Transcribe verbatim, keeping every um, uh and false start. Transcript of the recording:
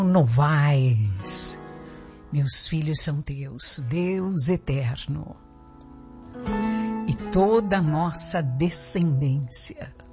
Novais, meus filhos são teus, Deus eterno, e toda a nossa descendência.